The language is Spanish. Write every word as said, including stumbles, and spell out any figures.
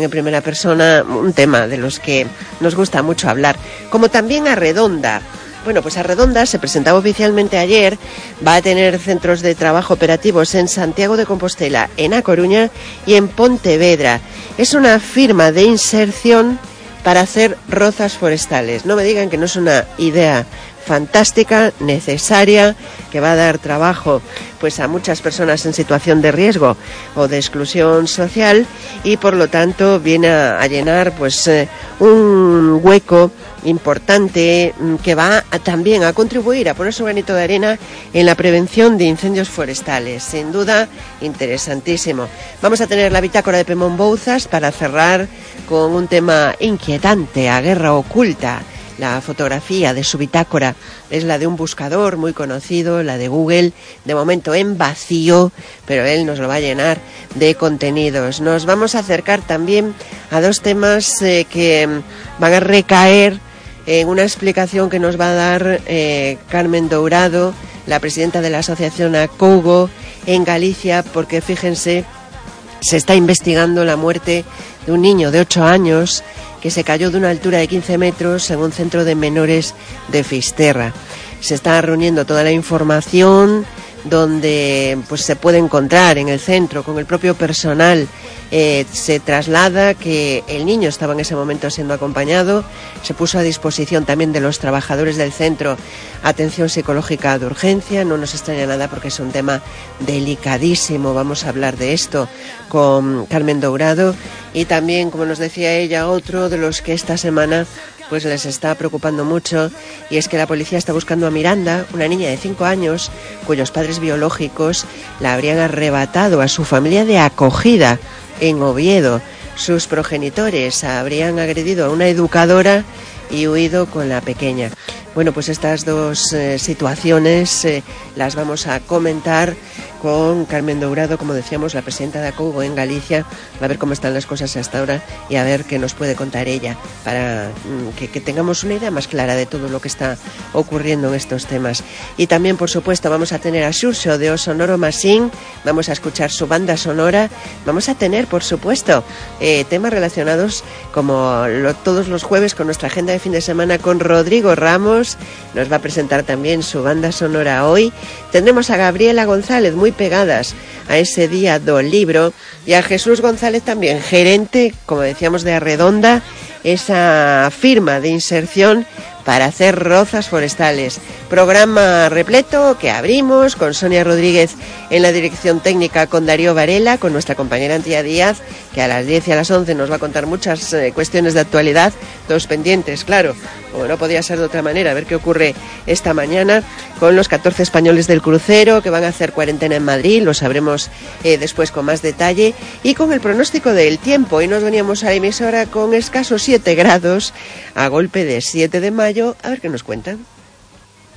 también en primera persona, un tema de los que nos gusta mucho hablar, como también Arredonda. Bueno, pues Arredonda se presentaba oficialmente ayer, va a tener centros de trabajo operativos en Santiago de Compostela, en A Coruña y en Pontevedra. Es una firma de inserción para hacer rozas forestales. No me digan que no es una idea fantástica, necesaria, que va a dar trabajo pues a muchas personas en situación de riesgo o de exclusión social, y por lo tanto viene a, a llenar pues eh, un hueco importante que va a, también a contribuir a poner su granito de arena en la prevención de incendios forestales. Sin duda, interesantísimo. Vamos a tener la bitácora de Pemón Bouzas para cerrar con un tema inquietante, a guerra oculta. La fotografía de su bitácora es la de un buscador muy conocido, la de Google, de momento en vacío, pero él nos lo va a llenar de contenidos. Nos vamos a acercar también a dos temas eh, que van a recaer en una explicación que nos va a dar eh, Carmen Dourado, la presidenta de la asociación Acougo en Galicia, porque fíjense, se está investigando la muerte de un niño de ocho años que se cayó de una altura de quince metros en un centro de menores de Fisterra. Se está reuniendo toda la información donde pues se puede encontrar en el centro con el propio personal. Eh, se traslada que el niño estaba en ese momento siendo acompañado, se puso a disposición también de los trabajadores del centro atención psicológica de urgencia. No nos extraña nada porque es un tema delicadísimo. Vamos a hablar de esto con Carmen Dourado, y también, como nos decía ella, otro de los que esta semana pues les está preocupando mucho, y es que la policía está buscando a Miranda, una niña de cinco años cuyos padres biológicos la habrían arrebatado a su familia de acogida en Oviedo. Sus progenitores habrían agredido a una educadora y huido con la pequeña. Bueno, pues estas dos eh, situaciones eh, las vamos a comentar con Carmen Dourado, como decíamos, la presidenta de Acougo en Galicia, a ver cómo están las cosas hasta ahora y a ver qué nos puede contar ella para mm, que, que tengamos una idea más clara de todo lo que está ocurriendo en estos temas. Y también, por supuesto, vamos a tener a Xurxo de O Sonoro Masín, vamos a escuchar su banda sonora, vamos a tener, por supuesto, eh, temas relacionados como lo, todos los jueves con nuestra agenda de fin de semana con Rodrigo Ramos. Nos va a presentar también su banda sonora hoy. Tendremos a Gabriela González, muy pegadas a ese día do libro, y a Jesús González también, gerente, como decíamos, de Arredonda, esa firma de inserción para hacer rozas forestales. Programa repleto que abrimos con Sonia Rodríguez en la dirección técnica, con Darío Varela, con nuestra compañera Antía Díaz, que a las diez y a las once nos va a contar muchas eh, cuestiones de actualidad, todos pendientes, claro, o no podía ser de otra manera, a ver qué ocurre esta mañana con los catorce españoles del crucero que van a hacer cuarentena en Madrid. Lo sabremos eh, después con más detalle, y con el pronóstico del tiempo. Hoy nos veníamos a la emisora con escasos siete grados, a golpe de siete de mayo. A ver qué nos cuentan.